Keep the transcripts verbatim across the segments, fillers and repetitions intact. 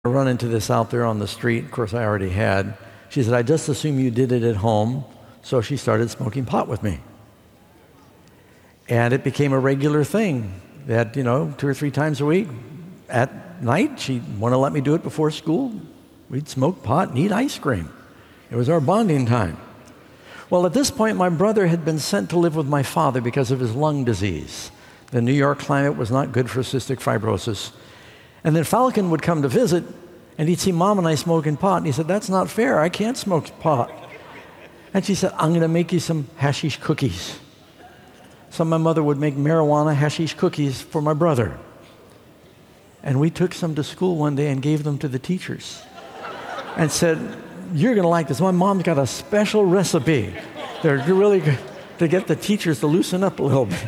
run into this out there on the street. Of course, I already had. She said, I just assume you did it at home. So she started smoking pot with me. And it became a regular thing that, you know, two or three times a week at night, she'd want to let me do it before school. We'd smoke pot and eat ice cream. It was our bonding time. Well, at this point, my brother had been sent to live with my father because of his lung disease. The New York climate was not good for cystic fibrosis. And then Falcon would come to visit, and he'd see Mom and I smoking pot, and he said, that's not fair, I can't smoke pot. And she said, I'm going to make you some hashish cookies. So my mother would make marijuana hashish cookies for my brother. And we took some to school one day and gave them to the teachers and said, you're going to like this. My mom's got a special recipe. They're really good to get the teachers to loosen up a little bit.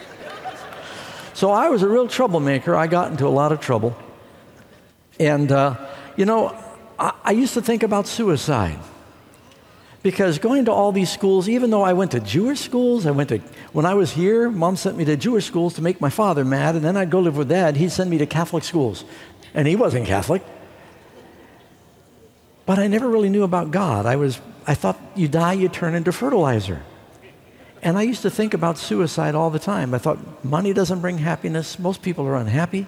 So I was a real troublemaker. I got into a lot of trouble. And, uh, you know, I, I used to think about suicide. Because going to all these schools, even though I went to Jewish schools, I went to, when I was here, Mom sent me to Jewish schools to make my father mad, and then I'd go live with Dad. He'd send me to Catholic schools. And he wasn't Catholic. But I never really knew about God. I was, I thought you die, you turn into fertilizer. And I used to think about suicide all the time. I thought, money doesn't bring happiness. Most people are unhappy.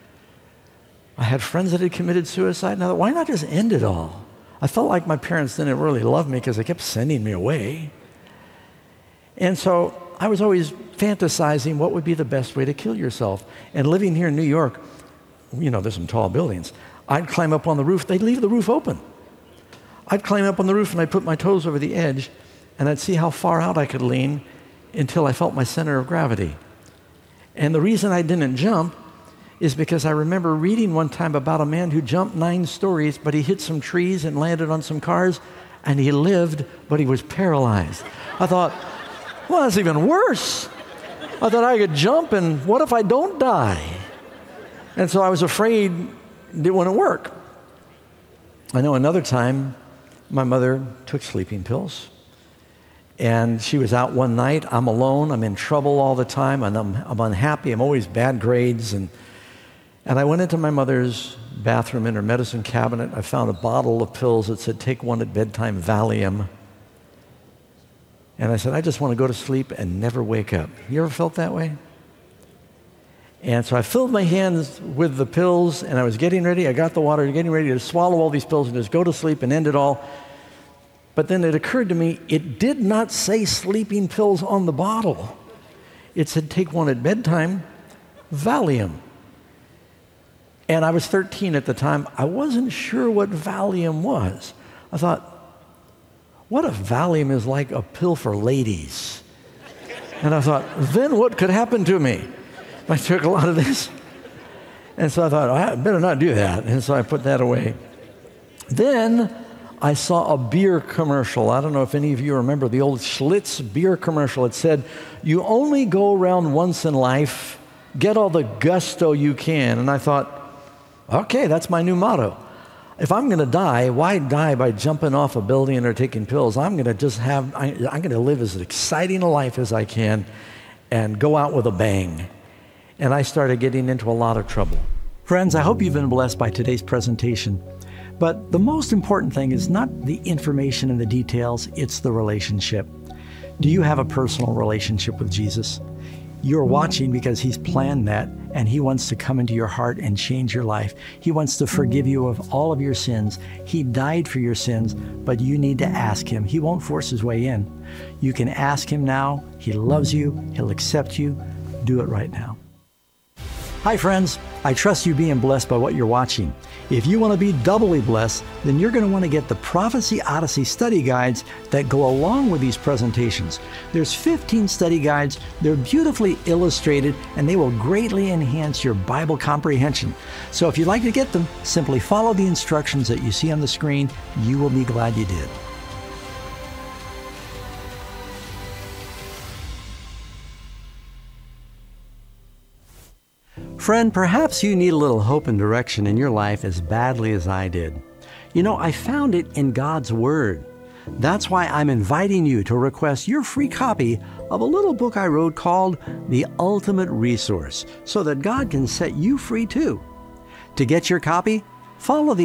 I had friends that had committed suicide, and I thought, why not just end it all? I felt like my parents didn't really love me because they kept sending me away. And so I was always fantasizing what would be the best way to kill yourself. And living here in New York, you know, there's some tall buildings. I'd climb up on the roof. They'd leave the roof open. I'd climb up on the roof and I'd put my toes over the edge and I'd see how far out I could lean until I felt my center of gravity. And the reason I didn't jump is because I remember reading one time about a man who jumped nine stories, but he hit some trees and landed on some cars, and he lived, but he was paralyzed. I thought, well, that's even worse. I thought I could jump, and what if I don't die? And so I was afraid it wouldn't work. I know another time, my mother took sleeping pills. And she was out one night. I'm alone. I'm in trouble all the time. And I'm, I'm unhappy. I'm always bad grades. And, and I went into my mother's bathroom in her medicine cabinet. I found a bottle of pills that said, take one at bedtime, Valium. And I said, I just want to go to sleep and never wake up. You ever felt that way? And so I filled my hands with the pills, and I was getting ready. I got the water, getting ready to swallow all these pills and just go to sleep and end it all. But then it occurred to me, it did not say sleeping pills on the bottle. It said, take one at bedtime, Valium. And I was thirteen at the time. I wasn't sure what Valium was. I thought, what if Valium is like a pill for ladies? And I thought, then what could happen to me if I took a lot of this? And so I thought, I better not do that. And so I put that away. Then I saw a beer commercial. I don't know if any of you remember the old Schlitz beer commercial. It said, you only go around once in life, get all the gusto you can. And I thought, okay, that's my new motto. If I'm going to die, why die by jumping off a building or taking pills? I'm going to just have, I, I'm going to live as exciting a life as I can and go out with a bang. And I started getting into a lot of trouble. Friends, I hope you've been blessed by today's presentation. But the most important thing is not the information and the details, it's the relationship. Do you have a personal relationship with Jesus? You're watching because He's planned that, and He wants to come into your heart and change your life. He wants to forgive you of all of your sins. He died for your sins, but you need to ask Him. He won't force His way in. You can ask Him now. He loves you. He'll accept you. Do it right now. Hi, friends. I trust you being blessed by what you're watching. If you want to be doubly blessed, then you're going to want to get the Prophecy Odyssey study guides that go along with these presentations. There's fifteen study guides. They're beautifully illustrated, and they will greatly enhance your Bible comprehension. So if you'd like to get them, simply follow the instructions that you see on the screen. You will be glad you did. Friend, perhaps you need a little hope and direction in your life as badly as I did. You know, I found it in God's Word. That's why I'm inviting you to request your free copy of a little book I wrote called The Ultimate Resource, so that God can set you free too. To get your copy, Follow the